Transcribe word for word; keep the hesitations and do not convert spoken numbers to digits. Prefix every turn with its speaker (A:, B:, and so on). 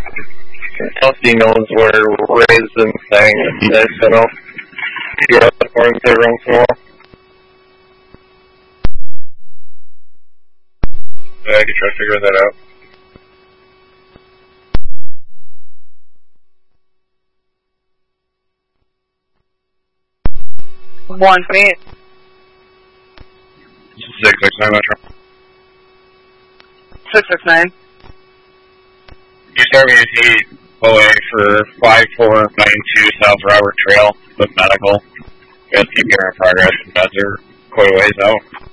A: Kelsey knows where Ray's been staying, so I know you're up the horns there once in a while. Yeah, I could try to figure that out.
B: One feet.
A: Six six nine Metro.
B: Six six nine.
A: You start me at eight O A for five four nine two South Robert Trail with medical. We have T P R in progress, and meds are quite a ways out.